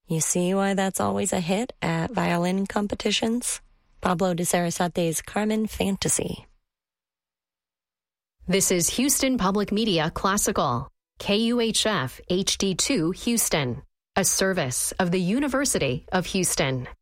You see why that's always a hit at violin competitions? Pablo de Sarasate's Carmen Fantasy. This is Houston Public Media Classical, KUHF HD2 Houston, a service of the University of Houston.